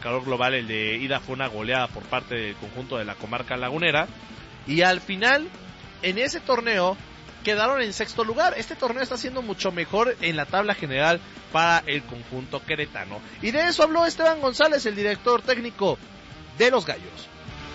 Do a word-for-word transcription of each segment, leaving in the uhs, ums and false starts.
marcador global, el de ida, fue una goleada por parte del conjunto de la comarca lagunera. Y al final, en ese torneo, quedaron en sexto lugar. Este torneo está siendo mucho mejor en la tabla general para el conjunto queretano. Y de eso habló Esteban González, el director técnico de los Gallos.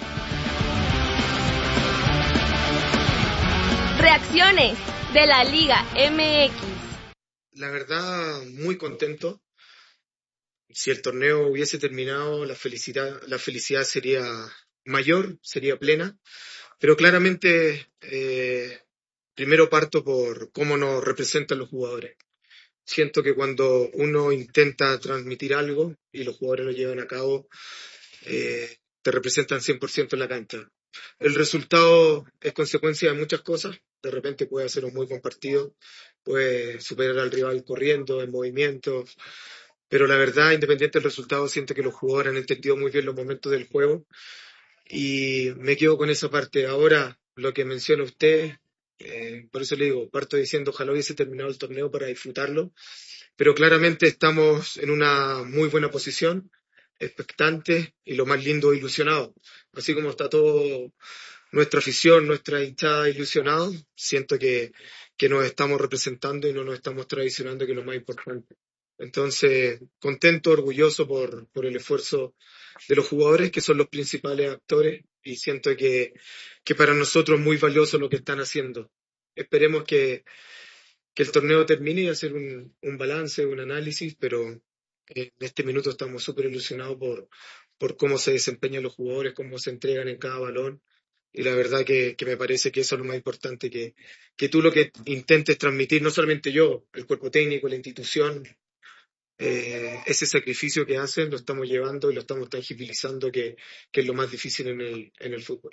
Reacciones de la Liga M X. La verdad, muy contento. Si el torneo hubiese terminado, la felicidad, la felicidad sería mayor, sería plena. Pero claramente, eh, primero parto por cómo nos representan los jugadores. Siento que cuando uno intenta transmitir algo y los jugadores lo llevan a cabo, eh, te representan cien por ciento en la cancha. El resultado es consecuencia de muchas cosas. De repente puede ser un muy buen partido, puede superar al rival corriendo, en movimiento, pero la verdad, independiente del resultado, siento que los jugadores han entendido muy bien los momentos del juego y me quedo con esa parte. Ahora, lo que menciona usted, eh, por eso le digo, parto diciendo ojalá hubiese terminado el torneo para disfrutarlo, pero claramente estamos en una muy buena posición, expectantes y lo más lindo, ilusionados. Así como está todo nuestra afición, nuestra hinchada ilusionados, siento que, que nos estamos representando y no nos estamos traicionando, que es lo más importante. Entonces, contento, orgulloso por, por el esfuerzo de los jugadores, que son los principales actores, y siento que, que para nosotros es muy valioso lo que están haciendo. Esperemos que, que el torneo termine y hacer un, un balance, un análisis, pero en este minuto estamos súper ilusionados por, por cómo se desempeñan los jugadores, cómo se entregan en cada balón. Y la verdad que, que me parece que eso es lo más importante, que, que tú lo que intentes transmitir, no solamente yo, el cuerpo técnico, la institución, eh, ese sacrificio que hacen lo estamos llevando y lo estamos tangibilizando, que, que es lo más difícil en el, en el fútbol.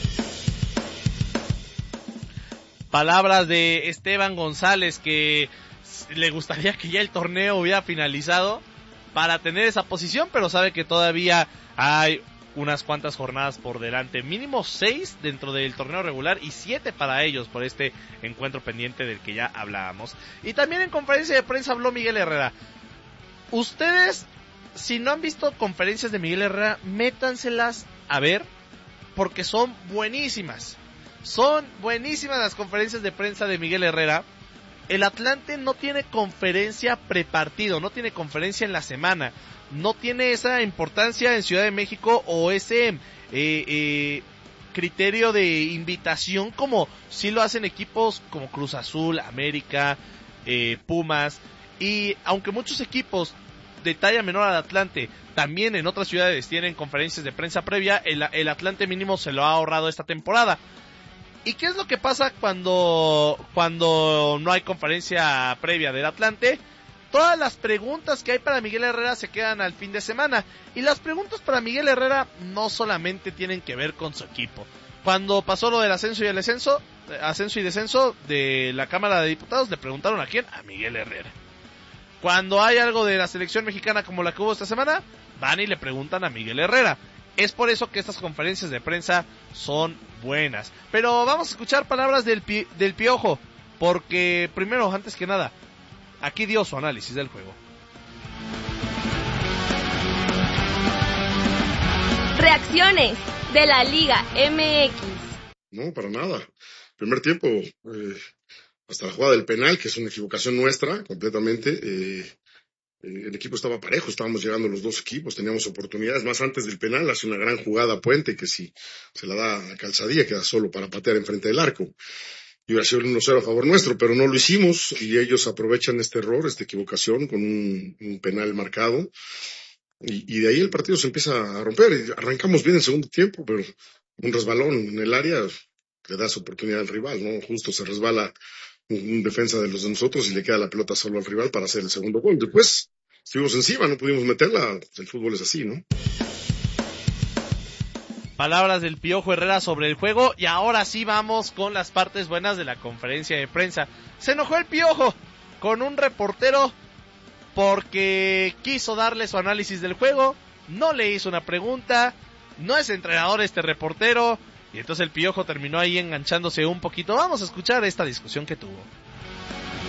Palabras de Esteban González, que le gustaría que ya el torneo hubiera finalizado para tener esa posición, pero sabe que todavía hay unas cuantas jornadas por delante, mínimo seis dentro del torneo regular y siete para ellos por este encuentro pendiente del que ya hablábamos. Y también en conferencia de prensa habló Miguel Herrera. Ustedes, si no han visto conferencias de Miguel Herrera, métanselas a ver, porque son buenísimas. Son buenísimas las conferencias de prensa de Miguel Herrera. El Atlante no tiene conferencia prepartido, no tiene conferencia en la semana, no tiene esa importancia en Ciudad de México o ese eh, eh, criterio de invitación como sí lo hacen equipos como Cruz Azul, América, eh, Pumas, y aunque muchos equipos de talla menor al Atlante también en otras ciudades tienen conferencias de prensa previa, el, el Atlante mínimo se lo ha ahorrado esta temporada. ¿Y qué es lo que pasa cuando, cuando no hay conferencia previa del Atlante? Todas las preguntas que hay para Miguel Herrera se quedan al fin de semana. Y las preguntas para Miguel Herrera no solamente tienen que ver con su equipo. Cuando pasó lo del ascenso y el descenso, ascenso y descenso de la Cámara de Diputados, le preguntaron a quién, a Miguel Herrera. Cuando hay algo de la selección mexicana como la que hubo esta semana, van y le preguntan a Miguel Herrera. Es por eso que estas conferencias de prensa son buenas. Pero vamos a escuchar palabras del, pi- del Piojo, porque primero, antes que nada, aquí dio su análisis del juego. Reacciones de la Liga M X. No, para nada. Primer tiempo, eh, hasta la jugada del penal, que es una equivocación nuestra, completamente, eh, el equipo estaba parejo, estábamos llegando los dos equipos, teníamos oportunidades. Más antes del penal hace una gran jugada Puente, que si se la da a Calzadilla queda solo para patear enfrente del arco y hubiera sido el uno cero a favor nuestro, pero no lo hicimos y ellos aprovechan este error, esta equivocación con un, un penal marcado y, y de ahí el partido se empieza a romper y arrancamos bien el segundo tiempo, pero un resbalón en el área le das oportunidad al rival, ¿no? Justo se resbala un defensa de los de nosotros y le queda la pelota solo al rival para hacer el segundo gol. Después estuvimos encima, no pudimos meterla, el fútbol es así, ¿no? Palabras del Piojo Herrera sobre el juego y ahora sí vamos con las partes buenas de la conferencia de prensa. Se enojó el Piojo con un reportero porque quiso darle su análisis del juego, no le hizo una pregunta, no es entrenador este reportero. Y entonces el Piojo terminó ahí enganchándose un poquito. Vamos a escuchar esta discusión que tuvo.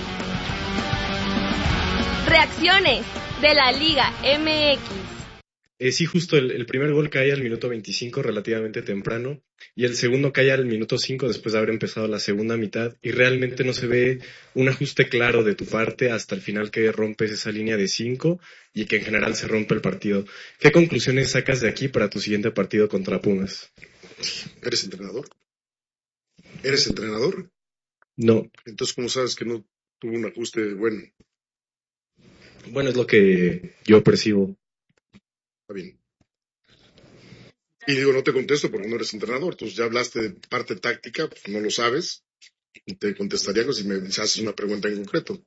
Reacciones de la Liga M X. Eh, sí, justo el, el primer gol cae al minuto veinticinco, relativamente temprano, y el segundo cae al minuto cinco después de haber empezado la segunda mitad, y realmente no se ve un ajuste claro de tu parte hasta el final que rompes esa línea de cinco y que en general se rompe el partido. ¿Qué conclusiones sacas de aquí para tu siguiente partido contra Pumas? ¿Eres entrenador? ¿Eres entrenador? No. Entonces, ¿cómo sabes que no tuvo un ajuste bueno? Bueno, es lo que yo percibo. Está bien. Y digo, no te contesto porque no eres entrenador. Entonces, ya hablaste de parte táctica, pues no lo sabes. Y te contestaría si me haces una pregunta en concreto.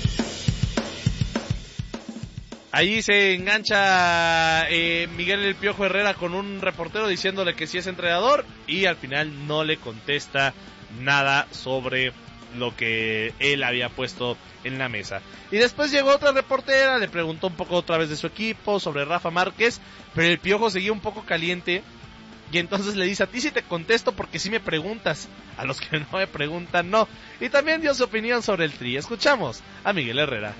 Ahí se engancha eh, Miguel El Piojo Herrera con un reportero diciéndole que sí es entrenador y al final no le contesta nada sobre lo que él había puesto en la mesa. Y después llegó otra reportera, le preguntó un poco otra vez de su equipo, sobre Rafa Márquez, pero el Piojo seguía un poco caliente y entonces le dice: a ti sí te contesto porque sí me preguntas, a los que no me preguntan no. Y también dio su opinión sobre el Tri. Escuchamos a Miguel Herrera.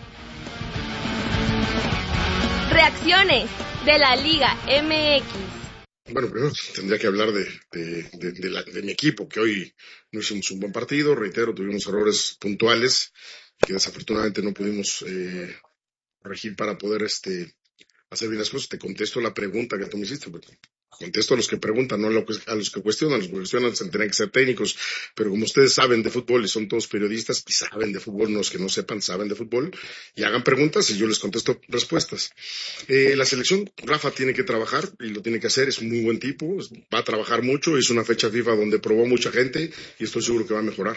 Reacciones de la Liga M X. Bueno, primero tendría que hablar de, de, de, de, la, de mi equipo, que hoy no hicimos un buen partido. Reitero, tuvimos errores puntuales que desafortunadamente no pudimos eh, corregir para poder este, hacer bien las cosas. Te contesto la pregunta que tú me hiciste, porque contesto a los que preguntan, no a los que cuestionan. Los que cuestionan tendrían que ser técnicos, pero como ustedes saben de fútbol y son todos periodistas y saben de fútbol, no los que no sepan, saben de fútbol, y hagan preguntas y yo les contesto respuestas. Eh, la selección, Rafa tiene que trabajar y lo tiene que hacer, es un muy buen tipo, va a trabajar mucho, es una fecha FIFA donde probó mucha gente y estoy seguro que va a mejorar.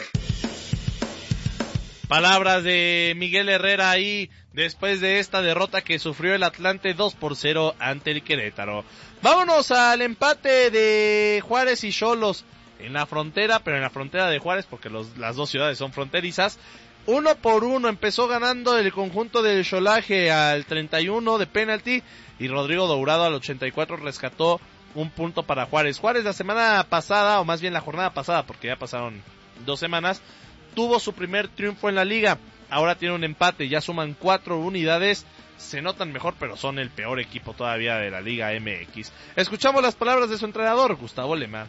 Palabras de Miguel Herrera ahí después de esta derrota que sufrió el Atlante dos por cero ante el Querétaro. Vámonos al empate de Juárez y Xolos en la frontera, pero en la frontera de Juárez porque los, las dos ciudades son fronterizas. Uno por uno empezó ganando el conjunto del Xolaje al treinta y uno de penalti y Rodrigo Dourado al ochenta y cuatro rescató un punto para Juárez. Juárez la semana pasada, o más bien la jornada pasada porque ya pasaron dos semanas, tuvo su primer triunfo en la liga. Ahora tiene un empate, ya suman cuatro unidades, se notan mejor, pero son el peor equipo todavía de la Liga M X. Escuchamos las palabras de su entrenador, Gustavo Lema.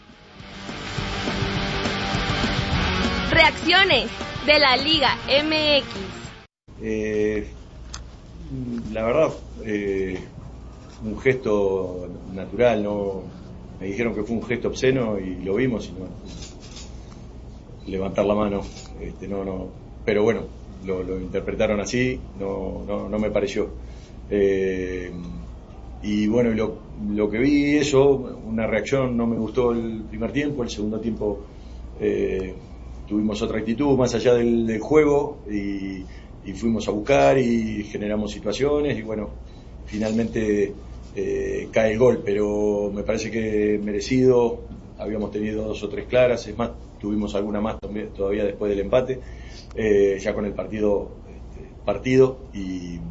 Reacciones de la Liga M X. Eh, la verdad, eh, un gesto natural, no me dijeron que fue un gesto obsceno y lo vimos y no levantar la mano, este, no, no, pero bueno, lo, lo interpretaron así, no, no, no me pareció. Eh, y bueno, lo, lo que vi, eso, una reacción, no me gustó el primer tiempo, el segundo tiempo eh, tuvimos otra actitud más allá del, del juego y, y fuimos a buscar y generamos situaciones y bueno, finalmente eh, cae el gol, pero me parece que merecido, habíamos tenido dos o tres claras, es más, tuvimos alguna más también, todavía después del empate, eh, ya con el partido este, partido y, y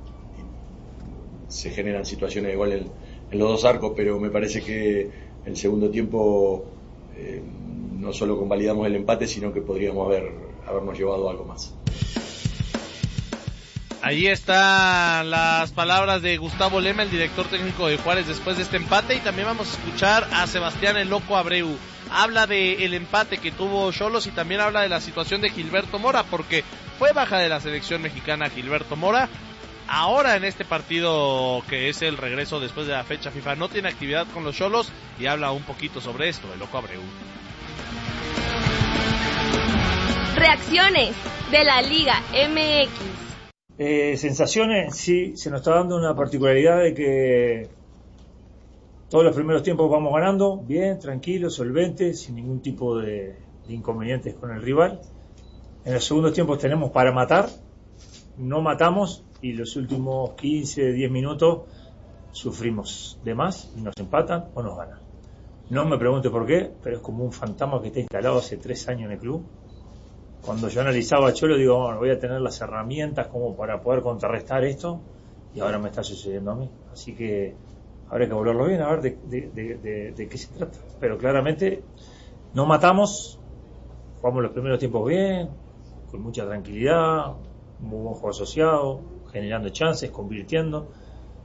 se generan situaciones de gol en, en los dos arcos, pero me parece que el segundo tiempo eh, no solo convalidamos el empate, sino que podríamos haber habernos llevado algo más. Ahí están las palabras de Gustavo Lema, el director técnico de Juárez, después de este empate, y también vamos a escuchar a Sebastián el Loco Abreu. Habla de el empate que tuvo Xolos y también habla de la situación de Gilberto Mora, porque fue baja de la selección mexicana Gilberto Mora. Ahora en este partido que es el regreso después de la fecha FIFA no tiene actividad con los Xolos y habla un poquito sobre esto, el Loco Abreu. Reacciones de la Liga M X. Eh, sensaciones, sí, se nos está dando una particularidad de que todos los primeros tiempos vamos ganando, bien, tranquilos, solventes, sin ningún tipo de, de inconvenientes con el rival. En los segundos tiempos tenemos para matar, no matamos y los últimos quince, diez minutos sufrimos de más y nos empatan o nos ganan. No me pregunte por qué, pero es como un fantasma que está instalado hace tres años en el club. Cuando yo analizaba a Cholo, digo, bueno, voy a tener las herramientas como para poder contrarrestar esto, y ahora me está sucediendo a mí. Así que habrá que volverlo bien, a ver de, de, de, de, de qué se trata. Pero claramente no matamos, jugamos los primeros tiempos bien, con mucha tranquilidad, muy buen juego asociado, generando chances, convirtiendo.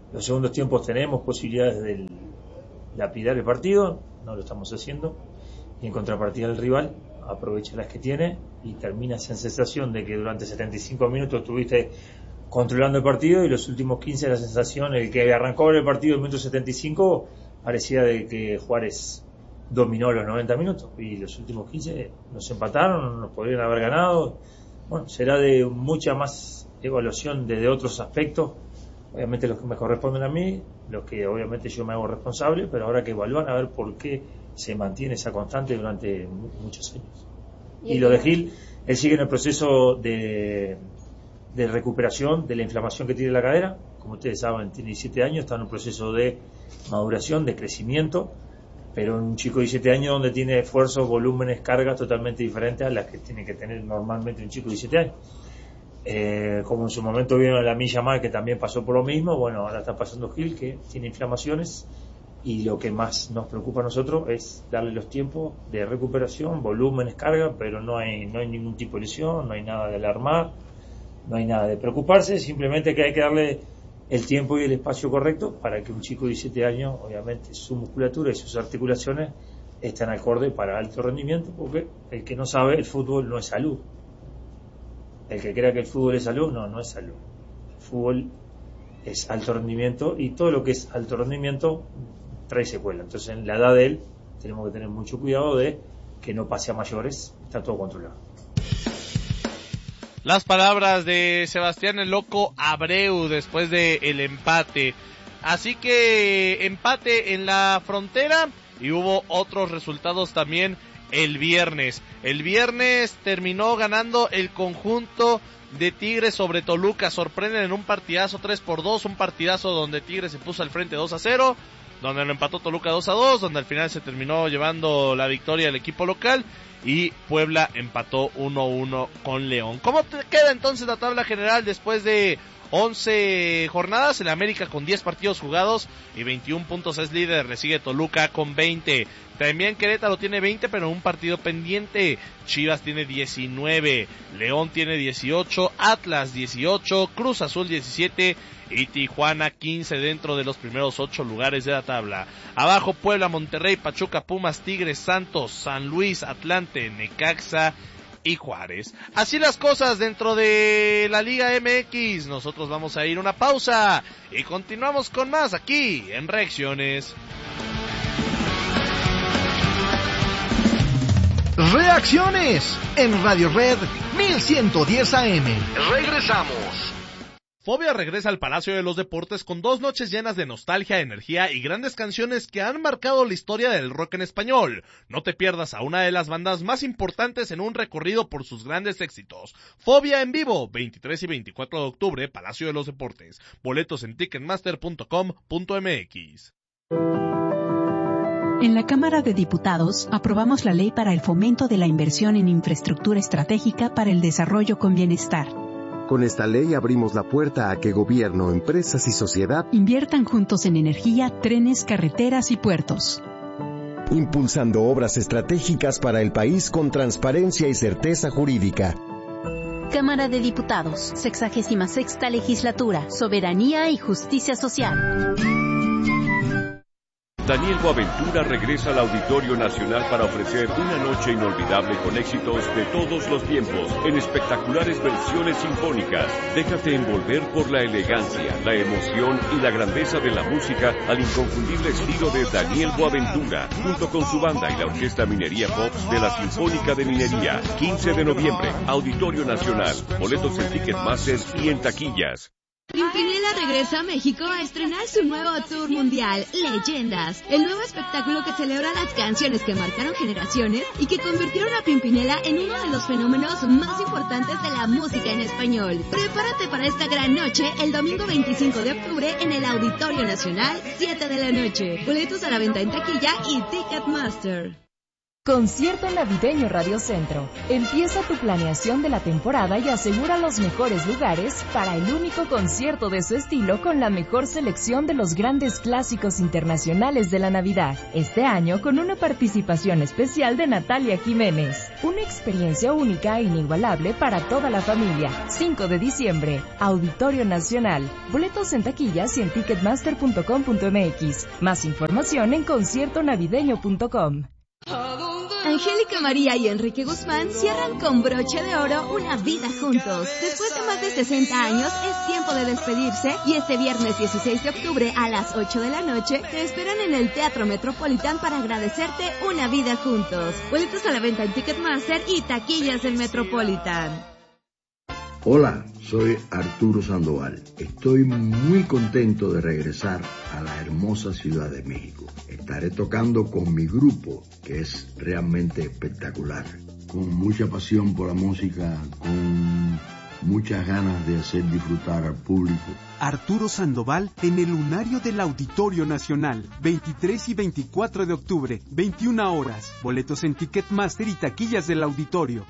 Los segundos tiempos tenemos posibilidades de lapidar el partido, no lo estamos haciendo, y en contrapartida el rival aprovecha las que tiene y termina esa sensación de que durante setenta y cinco minutos estuviste controlando el partido y los últimos quince la sensación, el que arrancó el partido en el minuto setenta y cinco parecía de que Juárez dominó los noventa minutos y los últimos quince nos empataron, nos podrían haber ganado. Bueno, será de mucha más evaluación desde otros aspectos, obviamente los que me corresponden a mí, los que obviamente yo me hago responsable, pero habrá que evaluar a ver por qué se mantiene esa constante durante muchos años. Y lo de Gil, él sigue en el proceso de, de recuperación de la inflamación que tiene la cadera, como ustedes saben, tiene diecisiete años, está en un proceso de maduración, de crecimiento, pero un chico de diecisiete años donde tiene esfuerzos, volúmenes, cargas totalmente diferentes a las que tiene que tener normalmente un chico de diecisiete años. Eh, como en su momento vieron la Milla Mar, que también pasó por lo mismo, bueno, ahora está pasando Gil, que tiene inflamaciones, y lo que más nos preocupa a nosotros es darle los tiempos de recuperación, volúmenes, carga, pero no hay, no hay ningún tipo de lesión, no hay nada de alarmar, no hay nada de preocuparse, simplemente que hay que darle el tiempo y el espacio correcto para que un chico de diecisiete años, obviamente, su musculatura y sus articulaciones estén acorde para alto rendimiento, porque el que no sabe, el fútbol no es salud. El que crea que el fútbol es salud, no, no es salud. El fútbol es alto rendimiento y todo lo que es alto rendimiento trae secuela. Entonces, en la edad de él, tenemos que tener mucho cuidado de que no pase a mayores, está todo controlado. Las palabras de Sebastián el Loco Abreu después del empate. Así que empate en la Frontera y hubo otros resultados también el viernes. El viernes terminó ganando el conjunto de Tigres sobre Toluca. Sorprenden en un partidazo tres por dos, un partidazo donde Tigres se puso al frente dos a cero, donde lo empató Toluca dos a dos, donde al final se terminó llevando la victoria el equipo local y Puebla empató uno a uno con León. ¿Cómo te queda entonces la tabla general después de once jornadas? El América con diez partidos jugados y veintiún puntos es líder, le sigue Toluca con veinte. También Querétaro tiene veinte, pero un partido pendiente. Chivas tiene diecinueve, León tiene dieciocho, Atlas dieciocho, Cruz Azul diecisiete y Tijuana quince dentro de los primeros ocho lugares de la tabla. Abajo Puebla, Monterrey, Pachuca, Pumas, Tigres, Santos, San Luis, Atlante, Necaxa y Juárez. Así las cosas dentro de la Liga M X. Nosotros vamos a ir a una pausa y continuamos con más aquí en Reacciones. Reacciones en Radio Red mil ciento diez A M. Regresamos. Fobia regresa al Palacio de los Deportes con dos noches llenas de nostalgia, energía y grandes canciones que han marcado la historia del rock en español. No te pierdas a una de las bandas más importantes en un recorrido por sus grandes éxitos. Fobia en vivo, veintitrés y veinticuatro de octubre, Palacio de los Deportes. Boletos en ticketmaster punto com punto m x. En la Cámara de Diputados, aprobamos la Ley para el Fomento de la Inversión en Infraestructura Estratégica para el Desarrollo con Bienestar. Con esta ley abrimos la puerta a que gobierno, empresas y sociedad inviertan juntos en energía, trenes, carreteras y puertos, impulsando obras estratégicas para el país con transparencia y certeza jurídica. Cámara de Diputados, sexagésima sexta Legislatura, Soberanía y Justicia Social. Daniel Boaventura regresa al Auditorio Nacional para ofrecer una noche inolvidable con éxitos de todos los tiempos, en espectaculares versiones sinfónicas. Déjate envolver por la elegancia, la emoción y la grandeza de la música al inconfundible estilo de Daniel Boaventura, junto con su banda y la Orquesta Minería Pops de la Sinfónica de Minería. quince de noviembre, Auditorio Nacional. Boletos en Ticketmaster y en taquillas. Pimpinela regresa a México a estrenar su nuevo tour mundial, Leyendas, el nuevo espectáculo que celebra las canciones que marcaron generaciones y que convirtieron a Pimpinela en uno de los fenómenos más importantes de la música en español. Prepárate para esta gran noche el domingo veinticinco de octubre en el Auditorio Nacional, siete de la noche. Boletos a la venta en taquilla y Ticketmaster. Concierto Navideño Radio Centro. Empieza tu planeación de la temporada y asegura los mejores lugares para el único concierto de su estilo con la mejor selección de los grandes clásicos internacionales de la Navidad. Este año con una participación especial de Natalia Jiménez. Una experiencia única e inigualable para toda la familia. cinco de diciembre, Auditorio Nacional. Boletos en taquillas y en ticketmaster punto com punto m x. Más información en concierto navideño punto com. Angélica María y Enrique Guzmán cierran con broche de oro una vida juntos. Después de más de sesenta años, es tiempo de despedirse y este viernes dieciséis de octubre a las ocho de la noche te esperan en el Teatro Metropolitan para agradecerte una vida juntos. Boletos a la venta en Ticketmaster y taquillas del Metropolitan. Hola, soy Arturo Sandoval. Estoy muy contento de regresar a la hermosa Ciudad de México. Estaré tocando con mi grupo, que es realmente espectacular. Con mucha pasión por la música, con muchas ganas de hacer disfrutar al público. Arturo Sandoval en el Lunario del Auditorio Nacional, veintitrés y veinticuatro de octubre, veintiuna horas. Boletos en Ticketmaster y taquillas del auditorio.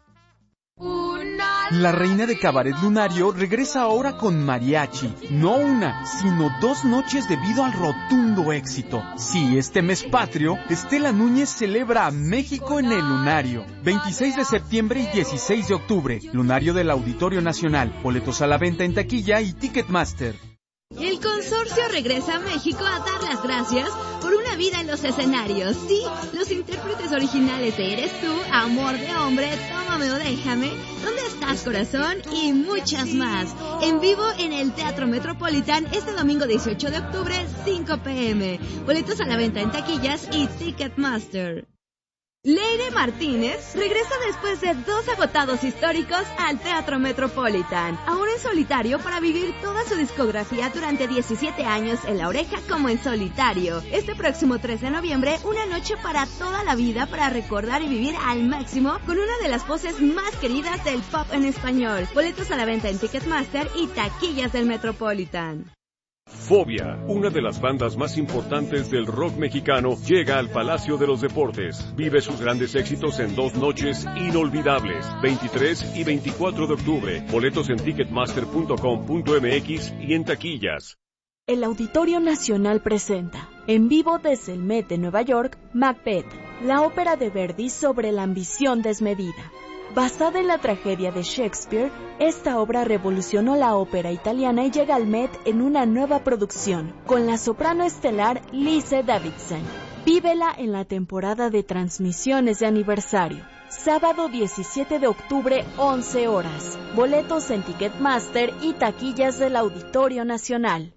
La reina de Cabaret Lunario regresa ahora con mariachi. No una, sino dos noches debido al rotundo éxito. Sí, este mes patrio, Estela Núñez celebra a México en el Lunario. veintiséis de septiembre y dieciséis de octubre. Lunario del Auditorio Nacional. Boletos a la venta en taquilla y Ticketmaster. El consorcio regresa a México a dar las gracias por una vida en los escenarios. Sí, los intérpretes originales de Eres Tú, Amor de Hombre, Tómame o Déjame, ¿Dónde estás, corazón? Y muchas más. En vivo en el Teatro Metropolitan este domingo dieciocho de octubre, cinco pe eme. Boletos a la venta en taquillas y Ticketmaster. Leire Martínez regresa después de dos agotados históricos al Teatro Metropolitan, ahora en solitario para vivir toda su discografía durante diecisiete años en La Oreja como en solitario. Este próximo tres de noviembre, una noche para toda la vida para recordar y vivir al máximo con una de las voces más queridas del pop en español. Boletos a la venta en Ticketmaster y taquillas del Metropolitan. Fobia, una de las bandas más importantes del rock mexicano, llega al Palacio de los Deportes. Vive sus grandes éxitos en dos noches inolvidables, veintitrés y veinticuatro de octubre. Boletos en ticketmaster punto com punto m x y en taquillas. El Auditorio Nacional presenta, en vivo desde el Met de Nueva York, Macbeth, la ópera de Verdi sobre la ambición desmedida. Basada en la tragedia de Shakespeare, esta obra revolucionó la ópera italiana y llega al Met en una nueva producción, con la soprano estelar Lise Davidson. Vívela en la temporada de transmisiones de aniversario. Sábado diecisiete de octubre, once horas. Boletos en Ticketmaster y taquillas del Auditorio Nacional.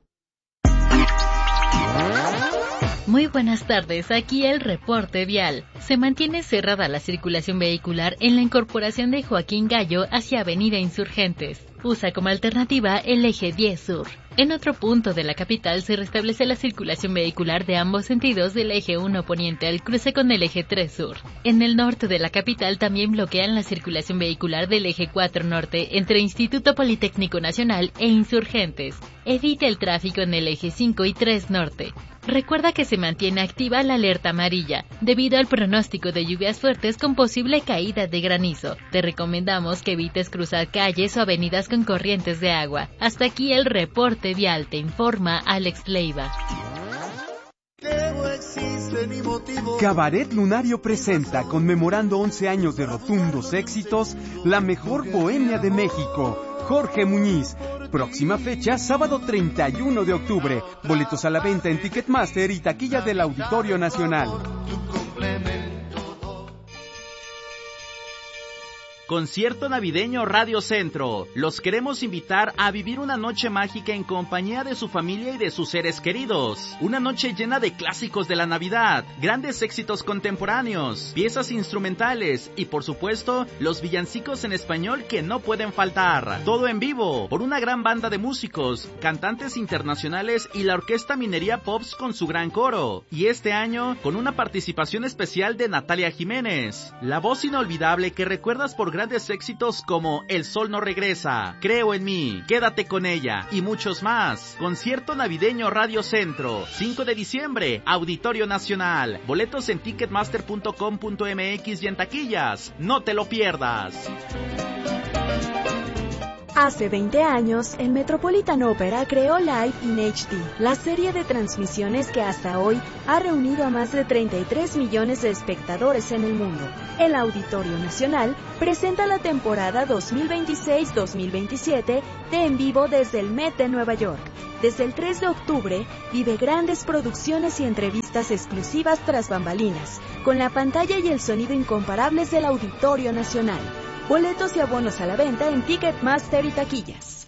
Muy buenas tardes, aquí el reporte vial. Se mantiene cerrada la circulación vehicular en la incorporación de Joaquín Gallo hacia Avenida Insurgentes. Usa como alternativa el eje diez Sur. En otro punto de la capital se restablece la circulación vehicular de ambos sentidos del eje uno poniente al cruce con el eje tres Sur. En el norte de la capital también bloquean la circulación vehicular del eje cuatro Norte entre Instituto Politécnico Nacional e Insurgentes. Evite el tráfico en el eje cinco y tres Norte. Recuerda que se mantiene activa la alerta amarilla, debido al pronóstico de lluvias fuertes con posible caída de granizo. Te recomendamos que evites cruzar calles o avenidas con corrientes de agua. Hasta aquí el reporte vial, te informa Alex Leiva. Cabaret Lunario presenta, conmemorando once años de rotundos éxitos, la mejor bohemia de México. Jorge Muñiz. Próxima fecha, sábado treinta y uno de octubre. Boletos a la venta en Ticketmaster y taquilla del Auditorio Nacional. Concierto navideño Radio Centro. Los queremos invitar a vivir una noche mágica en compañía de su familia y de sus seres queridos. Una noche llena de clásicos de la Navidad, grandes éxitos contemporáneos, piezas instrumentales y, por supuesto, los villancicos en español que no pueden faltar. Todo en vivo, por una gran banda de músicos, cantantes internacionales y la Orquesta Minería Pops con su gran coro. Y este año, con una participación especial de Natalia Jiménez, la voz inolvidable que recuerdas por grandes éxitos como El Sol No Regresa, Creo en Mí, Quédate con Ella y muchos más. Concierto navideño Radio Centro, cinco de diciembre, Auditorio Nacional. Boletos en ticketmaster punto com punto m x y en taquillas. No te lo pierdas. Hace veinte años, el Metropolitan Opera creó Live in H D, la serie de transmisiones que hasta hoy ha reunido a más de treinta y tres millones de espectadores en el mundo. El Auditorio Nacional presenta la temporada dos mil veintiséis dos mil veintisiete de En Vivo desde el Met de Nueva York. Desde el tres de octubre, vive grandes producciones y entrevistas exclusivas tras bambalinas, con la pantalla y el sonido incomparables del Auditorio Nacional. Boletos y abonos a la venta en Ticketmaster y taquillas.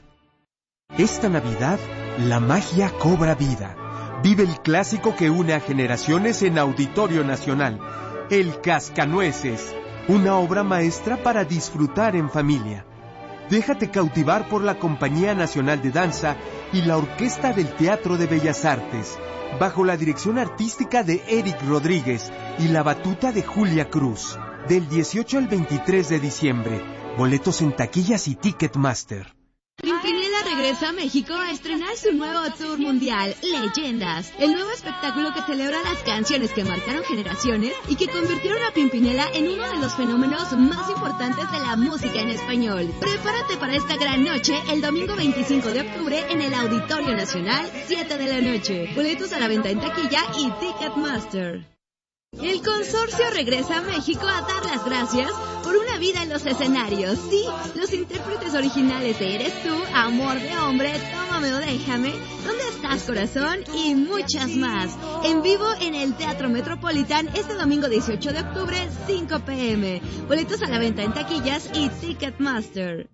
Esta Navidad, la magia cobra vida. Vive el clásico que une a generaciones en Auditorio Nacional, El Cascanueces, una obra maestra para disfrutar en familia. Déjate cautivar por la Compañía Nacional de Danza y la Orquesta del Teatro de Bellas Artes, bajo la dirección artística de Eric Rodríguez y la batuta de Julia Cruz. Del dieciocho al veintitrés de diciembre. Boletos en taquillas y Ticketmaster. Pimpinela regresa a México a estrenar su nuevo tour mundial, Leyendas, el nuevo espectáculo que celebra las canciones que marcaron generaciones y que convirtieron a Pimpinela en uno de los fenómenos más importantes de la música en español. Prepárate para esta gran noche el domingo veinticinco de octubre en el Auditorio Nacional, siete de la noche. Boletos a la venta en taquilla y Ticketmaster. El consorcio regresa a México a dar las gracias por una vida en los escenarios. Sí, los intérpretes originales de Eres Tú, Amor de Hombre, Tómame o Déjame, ¿Dónde estás, corazón? Y muchas más. En vivo en el Teatro Metropolitan este domingo dieciocho de octubre, cinco pe eme. Boletos a la venta en taquillas y Ticketmaster.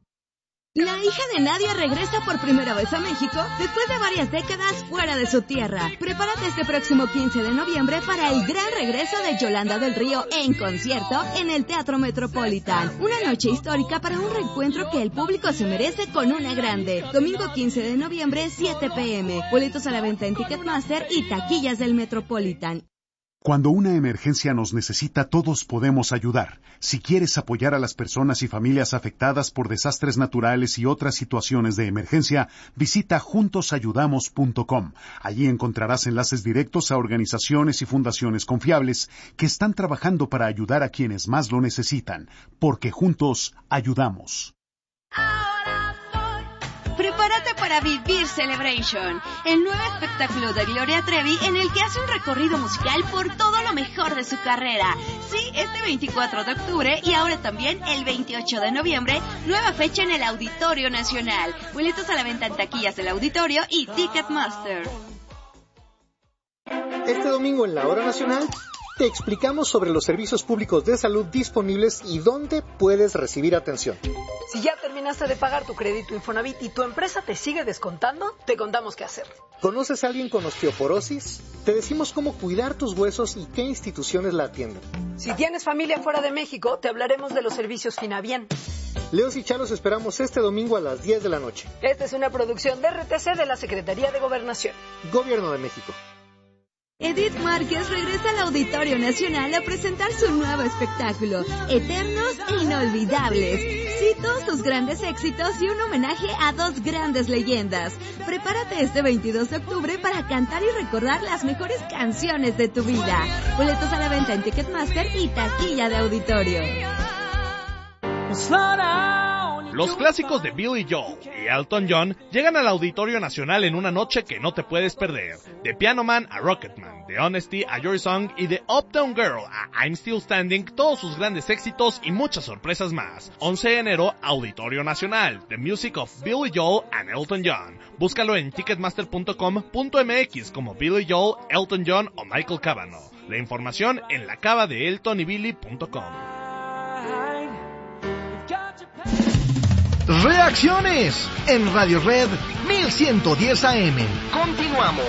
La hija de Nadia regresa por primera vez a México después de varias décadas fuera de su tierra. Prepárate este próximo quince de noviembre para el gran regreso de Yolanda del Río en concierto en el Teatro Metropolitan. Una noche histórica para un reencuentro que el público se merece con una grande. Domingo quince de noviembre, siete pe eme. Boletos a la venta en Ticketmaster y taquillas del Metropolitan. Cuando una emergencia nos necesita, todos podemos ayudar. Si quieres apoyar a las personas y familias afectadas por desastres naturales y otras situaciones de emergencia, visita juntos ayudamos punto com. Allí encontrarás enlaces directos a organizaciones y fundaciones confiables que están trabajando para ayudar a quienes más lo necesitan, porque juntos ayudamos. Prepárate para vivir Celebration, el nuevo espectáculo de Gloria Trevi en el que hace un recorrido musical por todo lo mejor de su carrera. Sí, este veinticuatro de octubre y ahora también el veintiocho de noviembre, nueva fecha en el Auditorio Nacional. Boletos a la venta en taquillas del Auditorio y Ticketmaster. Este domingo en la Hora Nacional te explicamos sobre los servicios públicos de salud disponibles y dónde puedes recibir atención. Si ya terminaste de pagar tu crédito Infonavit y tu empresa te sigue descontando, te contamos qué hacer. ¿Conoces a alguien con osteoporosis? Te decimos cómo cuidar tus huesos y qué instituciones la atienden. Si tienes familia fuera de México, te hablaremos de los servicios Finabien. Leos y Chalos esperamos este domingo a las diez de la noche. Esta es una producción de R T C de la Secretaría de Gobernación. Gobierno de México. Edith Márquez regresa al Auditorio Nacional a presentar su nuevo espectáculo, Eternos e Inolvidables. Cito sus grandes éxitos y un homenaje a dos grandes leyendas. Prepárate este veintidós de octubre para cantar y recordar las mejores canciones de tu vida. Boletos a la venta en Ticketmaster y taquilla de Auditorio. Los clásicos de Billy Joel y Elton John llegan al Auditorio Nacional en una noche que no te puedes perder. De Piano Man a Rocketman, de Honesty a Your Song y de Uptown Girl a I'm Still Standing, todos sus grandes éxitos y muchas sorpresas más. once de enero, Auditorio Nacional, The Music of Billy Joel and Elton John. Búscalo en ticketmaster punto com punto m x como Billy Joel, Elton John o Michael Cavanaugh. La información en la cava de elton y billy punto com. Reacciones en Radio Red mil ciento diez A M. Continuamos.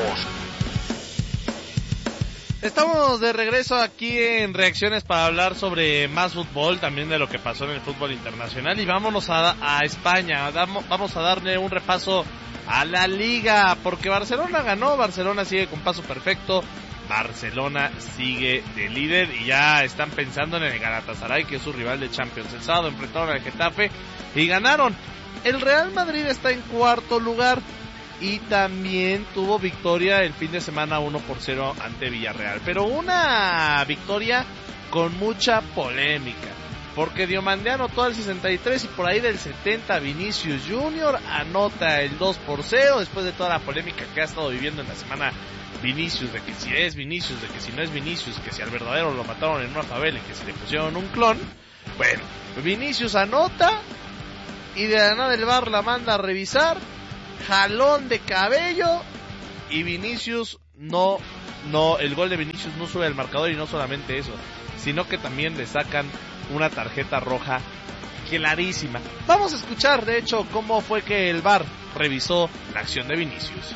Estamos de regreso aquí en Reacciones para hablar sobre más fútbol, también de lo que pasó en el fútbol internacional, y vámonos a, a España. Damos, vamos a darle un repaso a la Liga, porque Barcelona ganó, Barcelona sigue con paso perfecto, Barcelona sigue de líder y ya están pensando en el Galatasaray, que es su rival de Champions. El sábado enfrentaron al Getafe y ganaron. El Real Madrid está en cuarto lugar y también tuvo victoria el fin de semana uno por cero ante Villarreal, pero una victoria con mucha polémica, porque Diomandé anotó al sesenta y tres y por ahí del setenta Vinicius Junior anota el dos por cero después de toda la polémica que ha estado viviendo en la semana Vinicius, de que si es Vinicius, de que si no es Vinicius, que si al verdadero lo mataron en una favela y que si le pusieron un clon. Bueno, Vinicius anota y de la nada el V A R la manda a revisar, jalón de cabello y Vinicius no, no, el gol de Vinicius no sube al marcador, y no solamente eso, sino que también le sacan una tarjeta roja clarísima. Vamos a escuchar de hecho cómo fue que el V A R revisó la acción de Vinicius.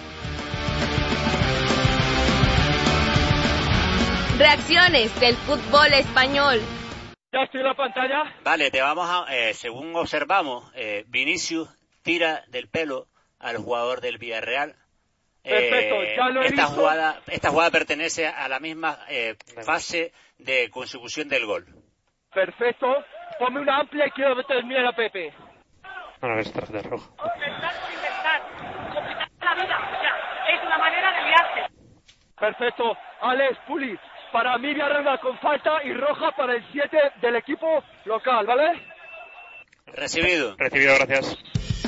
Reacciones del fútbol español. ¿Ya estoy en la pantalla? Vale, te vamos a, eh, según observamos, eh, Vinicius tira del pelo al jugador del Villarreal. Perfecto, eh, ya lo he esta visto. jugada, esta jugada pertenece a la misma eh, fase de consecución del gol. Perfecto, ponme una amplia y quiero terminar a Pepe. Bueno, es tarjeta roja. Intentar por intentar, complicar la vida, o sea, es una manera de liarse. Perfecto, Alex Puli, para mí Villarreal con falta y roja para el siete del equipo local, ¿vale? Recibido. Recibido, gracias.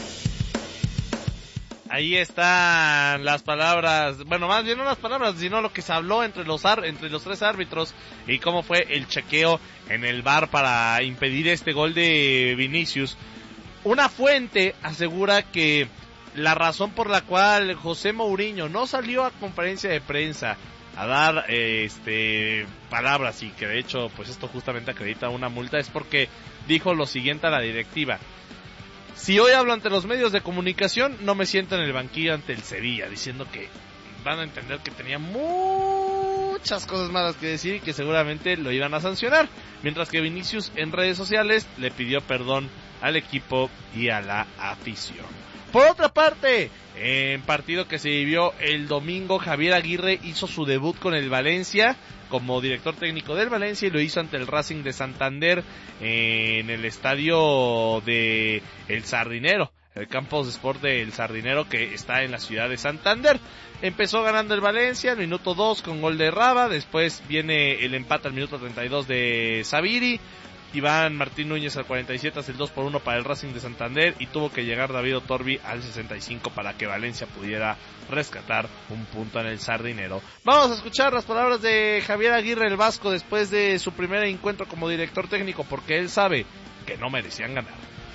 Ahí están las palabras, bueno, más bien no las palabras, sino lo que se habló entre los ar- entre los tres árbitros y cómo fue el chequeo en el V A R para impedir este gol de Vinicius. Una fuente asegura que la razón por la cual José Mourinho no salió a conferencia de prensa a dar eh, este palabras, y que de hecho pues esto justamente acredita una multa, es porque dijo lo siguiente a la directiva: si hoy hablo ante los medios de comunicación, no me siento en el banquillo ante el Sevilla, diciendo que van a entender que tenía muchas cosas malas que decir y que seguramente lo iban a sancionar, mientras que Vinicius en redes sociales le pidió perdón al equipo y a la afición. Por otra parte, en partido que se vivió el domingo, Javier Aguirre hizo su debut con el Valencia como director técnico del Valencia, y lo hizo ante el Racing de Santander en el estadio de El Sardinero, el Campos de Sport de El Sardinero, que está en la ciudad de Santander. Empezó ganando el Valencia al minuto dos con gol de Raba, después viene el empate al minuto treinta y dos de Sabiri, Iván Martín Núñez al cuarenta y siete hace el dos por uno para el Racing de Santander, y tuvo que llegar David Otorbi al sesenta y cinco para que Valencia pudiera rescatar un punto en el Sardinero. Vamos a escuchar las palabras de Javier Aguirre el Vasco después de su primer encuentro como director técnico, porque él sabe que no merecían ganar.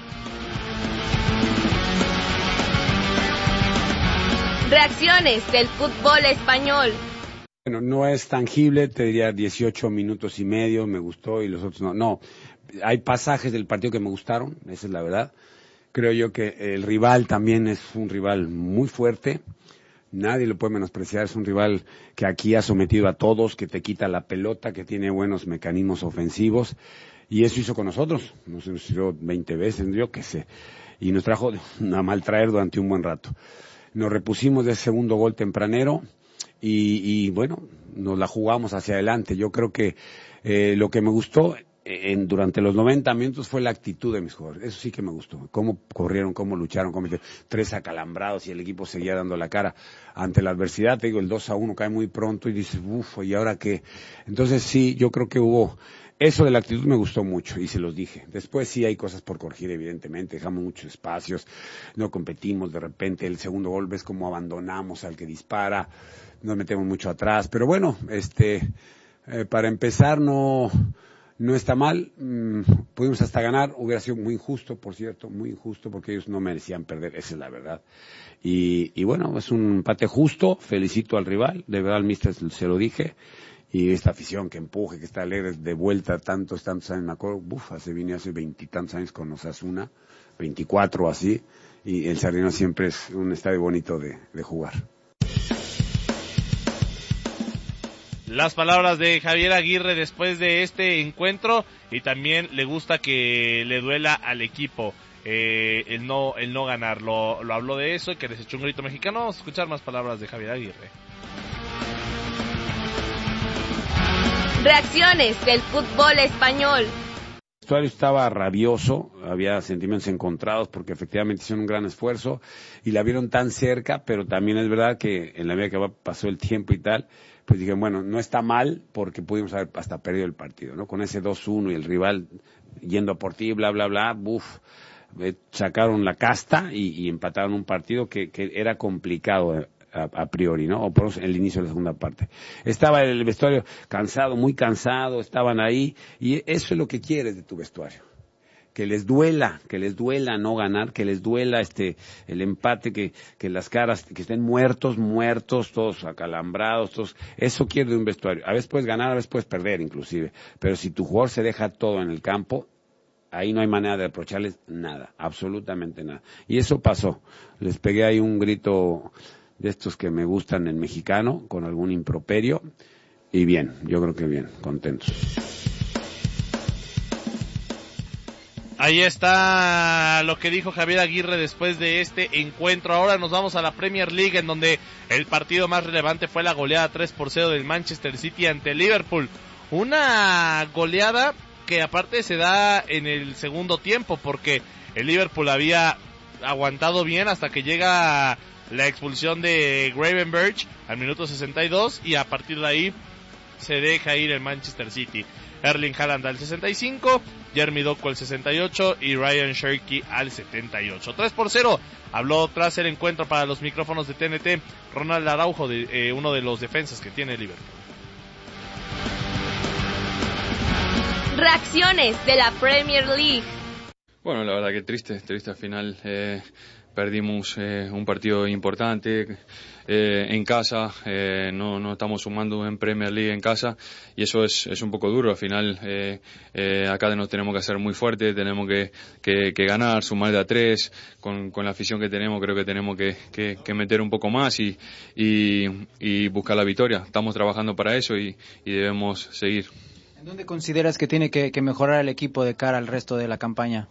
Reacciones del fútbol español. Bueno, no es tangible, te diría dieciocho minutos y medio, me gustó, y los otros no. No, hay pasajes del partido que me gustaron, esa es la verdad. Creo yo que el rival también es un rival muy fuerte, nadie lo puede menospreciar, es un rival que aquí ha sometido a todos, que te quita la pelota, que tiene buenos mecanismos ofensivos, y eso hizo con nosotros, nos hizo veinte veces, yo qué sé, y nos trajo a maltraer durante un buen rato. Nos repusimos del segundo gol tempranero, Y, y bueno, nos la jugamos hacia adelante. Yo creo que eh, lo que me gustó en, durante los noventa minutos fue la actitud de mis jugadores. Eso sí que me gustó. Cómo corrieron, cómo lucharon, cómo tres acalambrados y el equipo seguía dando la cara ante la adversidad. Te digo, el dos a uno cae muy pronto y dices, uff, ¿y ahora qué? Entonces sí, yo creo que hubo... Eso de la actitud me gustó mucho y se los dije. Después sí hay cosas por corregir, evidentemente. Dejamos muchos espacios, no competimos. De repente el segundo gol ves cómo abandonamos al que dispara. Nos metemos mucho atrás. Pero bueno, este, eh, para empezar no, no está mal. Mm, pudimos hasta ganar. Hubiera sido muy injusto, por cierto, muy injusto, porque ellos no merecían perder. Esa es la verdad. Y, y bueno, es un empate justo. Felicito al rival. De verdad al míster se lo dije. Y esta afición que empuje, que está alegre de vuelta tantos, tantos años, me acuerdo, uf, hace, vine hace veintitantos años con Osasuna, veinticuatro así, y el Sardinero siempre es un estadio bonito de, de jugar. Las palabras de Javier Aguirre después de este encuentro, y también le gusta que le duela al equipo eh, el no el no ganar, lo, lo habló de eso y que les echó un grito mexicano. Vamos a escuchar más palabras de Javier Aguirre. Reacciones del fútbol español. El vestuario estaba rabioso, había sentimientos encontrados porque efectivamente hicieron un gran esfuerzo y la vieron tan cerca, pero también es verdad que en la medida que pasó el tiempo y tal, pues dije, bueno, no está mal porque pudimos haber hasta perdido el partido, ¿no? Con ese dos uno y el rival yendo por ti, bla, bla, bla, buf, sacaron la casta y, y empataron un partido que, que era complicado a, a priori, ¿no? O por eso el inicio de la segunda parte. Estaba el vestuario cansado, muy cansado, estaban ahí, y eso es lo que quieres de tu vestuario. Que les duela, que les duela no ganar, que les duela este, el empate, que, que las caras, que estén muertos, muertos, todos acalambrados, todos, eso quiere de un vestuario. A veces puedes ganar, a veces puedes perder inclusive, pero si tu jugador se deja todo en el campo, ahí no hay manera de reprocharles nada, absolutamente nada. Y eso pasó. Les pegué ahí un grito de estos que me gustan en mexicano, con algún improperio, y bien, yo creo que bien, contentos. Ahí está lo que dijo Javier Aguirre después de este encuentro. Ahora nos vamos a la Premier League, en donde el partido más relevante fue la goleada tres por cero del Manchester City ante el Liverpool. Una goleada que aparte se da en el segundo tiempo, porque el Liverpool había aguantado bien hasta que llega la expulsión de Gravenberch al minuto sesenta y dos, y a partir de ahí se deja ir el Manchester City. Erling Haaland al sesenta y cinco, Jeremy Doku al sesenta y ocho y Ryan Cherki al setenta y ocho. tres por cero habló tras el encuentro para los micrófonos de T N T Ronald Araujo, de, eh, uno de los defensas que tiene el Liverpool. Reacciones de la Premier League. Bueno, la verdad que triste, triste al final. Eh, perdimos eh, un partido importante eh, en casa, eh, no, no estamos sumando en Premier League en casa y eso es, es un poco duro. Al final eh, eh, acá nos tenemos que hacer muy fuerte, tenemos que, que, que ganar, sumar de a tres, con, con la afición que tenemos creo que tenemos que, que, que meter un poco más y, y, y buscar la victoria. Estamos trabajando para eso y, y debemos seguir. ¿En dónde consideras que tiene que, que mejorar el equipo de cara al resto de la campaña?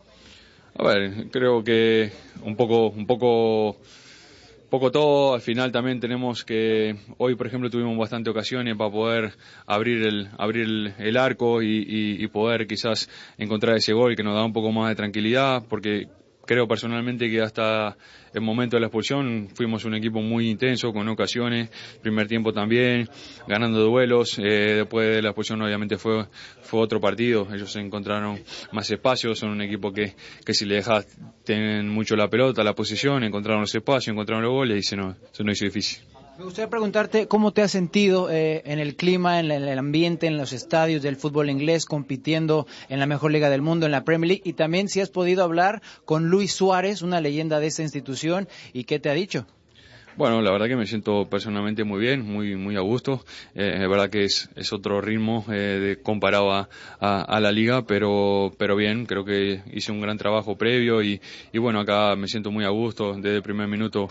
A ver, creo que un poco, un poco, poco todo. Al final también tenemos que, hoy por ejemplo tuvimos bastante ocasiones para poder abrir el, abrir el, el arco y, y, y poder quizás encontrar ese gol que nos da un poco más de tranquilidad, porque creo personalmente que hasta el momento de la expulsión fuimos un equipo muy intenso, con ocasiones, primer tiempo también, ganando duelos, eh, después de la expulsión obviamente fue fue otro partido, ellos encontraron más espacios, son un equipo que, que si le dejas tienen mucho la pelota, la posición, encontraron los espacios, encontraron los goles y se nos, se nos hizo difícil. Me gustaría preguntarte cómo te has sentido eh, en el clima, en el ambiente, en los estadios del fútbol inglés, compitiendo en la mejor liga del mundo, en la Premier League, y también si has podido hablar con Luis Suárez, una leyenda de esta institución, y qué te ha dicho. Bueno, la verdad que me siento personalmente muy bien, muy muy a gusto. Eh, es verdad que es, es otro ritmo eh, de, comparado a, a, a la liga, pero pero bien, creo que hice un gran trabajo previo y, y bueno, acá me siento muy a gusto. Desde el primer minuto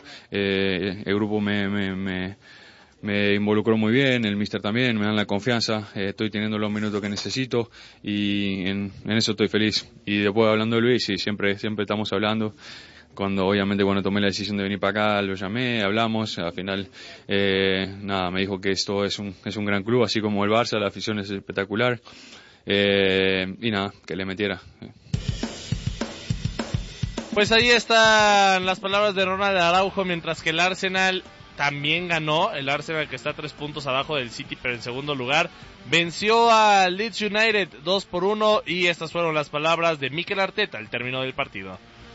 eh, el grupo me, me, me, me involucró muy bien, el míster también, me dan la confianza, eh, estoy teniendo los minutos que necesito y en, en eso estoy feliz. Y después hablando de Luis, sí, siempre, siempre estamos hablando. Cuando obviamente cuando tomé la decisión de venir para acá lo llamé, hablamos, al final eh, nada, me dijo que esto es un es un gran club, así como el Barça, la afición es espectacular eh, y nada, que le metiera. Pues ahí están las palabras de Ronald Araujo, mientras que el Arsenal también ganó, el Arsenal que está tres puntos abajo del City pero en segundo lugar, venció al Leeds United dos por uno y estas fueron las palabras de Mikel Arteta al término del partido.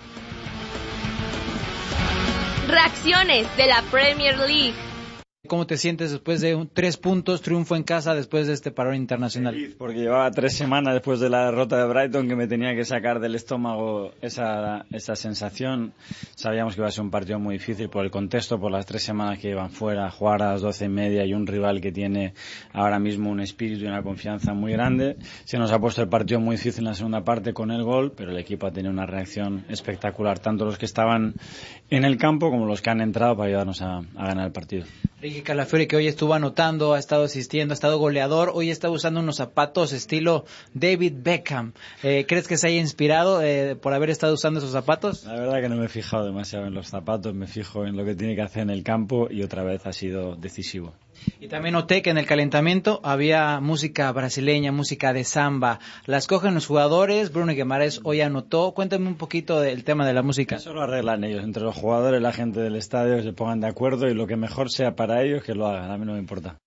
Reacciones de la Premier League. ¿Cómo te sientes después de un, tres puntos, triunfo en casa después de este parón internacional? Feliz, porque llevaba tres semanas después de la derrota de Brighton que me tenía que sacar del estómago esa, esa sensación. Sabíamos que iba a ser un partido muy difícil por el contexto, por las tres semanas que llevan fuera, jugar a las doce y media y un rival que tiene ahora mismo un espíritu y una confianza muy grande. Se nos ha puesto el partido muy difícil en la segunda parte con el gol, pero el equipo ha tenido una reacción espectacular, tanto los que estaban en el campo como los que han entrado para ayudarnos a, a ganar el partido. Ricky Calafiori, que hoy estuvo anotando, ha estado asistiendo, ha estado goleador, hoy está usando unos zapatos estilo David Beckham. Eh, ¿Crees que se haya inspirado eh, por haber estado usando esos zapatos? La verdad que no me he fijado demasiado en los zapatos, me fijo en lo que tiene que hacer en el campo y otra vez ha sido decisivo. Y también noté que en el calentamiento había música brasileña, música de samba. ¿La escogen los jugadores? Bruno Guimaraes hoy anotó. Cuéntame un poquito del tema de la música. Eso lo arreglan ellos, entre los jugadores, la gente del estadio, que se pongan de acuerdo y lo que mejor sea para ellos, que lo hagan. A mí no me importa.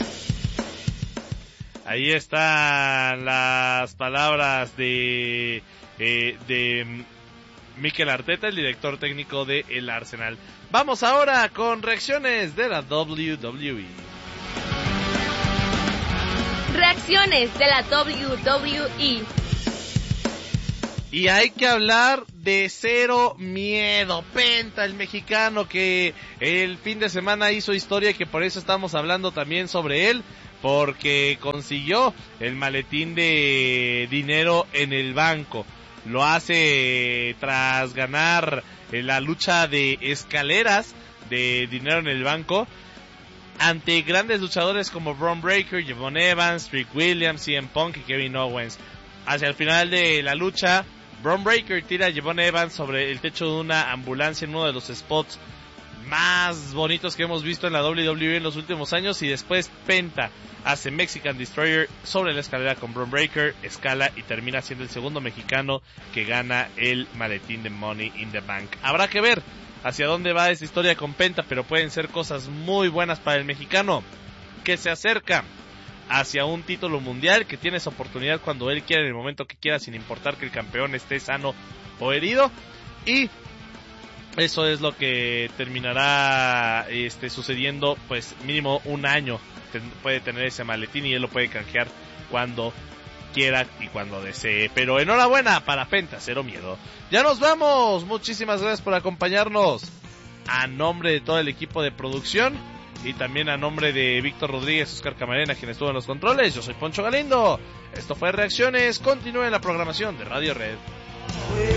Ahí están las palabras de, eh, de Mikel Arteta, el director técnico de el Arsenal. Vamos ahora con reacciones de la doble u doble u E. Reacciones de la doble u doble u E. Y hay que hablar de Cero Miedo. Penta, el mexicano que el fin de semana hizo historia y que por eso estamos hablando también sobre él, porque consiguió el maletín de dinero en el banco. Lo hace tras ganar la lucha de escaleras de dinero en el banco ante grandes luchadores como Bron Breakker, Javon Evans, Trick Williams, C M Punk y Kevin Owens. Hacia el final de la lucha, Bron Breakker tira a Javon Evans sobre el techo de una ambulancia en uno de los spots más bonitos que hemos visto en la doble u doble u E en los últimos años, y después Penta hace Mexican Destroyer sobre la escalera con Bron Breakker, escala y termina siendo el segundo mexicano que gana el maletín de Money in the Bank. Habrá que ver hacia dónde va esta historia con Penta, pero pueden ser cosas muy buenas para el mexicano, que se acerca hacia un título mundial, que tiene esa oportunidad cuando él quiera, en el momento que quiera, sin importar que el campeón esté sano o herido, y eso es lo que terminará este sucediendo, pues mínimo un año ten, puede tener ese maletín y él lo puede canjear cuando quiera y cuando desee. Pero enhorabuena para Penta, Cero Miedo. Ya nos vamos, muchísimas gracias por acompañarnos. A nombre de todo el equipo de producción y también a nombre de Víctor Rodríguez, Oscar Camarena, quien estuvo en los controles, yo soy Poncho Galindo. Esto fue Reacciones. Continúen la programación de Radio Red.